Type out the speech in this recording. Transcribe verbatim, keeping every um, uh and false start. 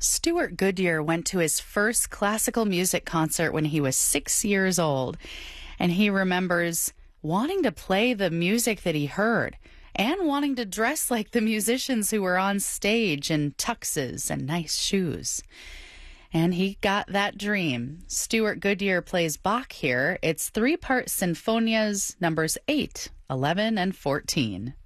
Stuart Goodyear went to his first classical music concert when he was six years old, and he remembers wanting to play the music that he heard and wanting to dress like the musicians who were on stage in tuxes and nice shoes. And he got that dream. Stuart Goodyear plays Bach here. It's three-part sinfonias, numbers eight, eleven, and fourteen.